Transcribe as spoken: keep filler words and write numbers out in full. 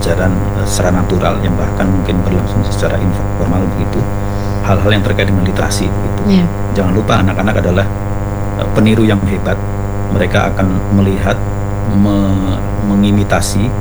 pembelajaran uh, secara natural yang bahkan mungkin berlangsung secara informal begitu, hal-hal yang terkait dengan literasi begitu. Iya. Jangan lupa anak-anak adalah uh, peniru yang hebat. Mereka akan melihat, me- mengimitasi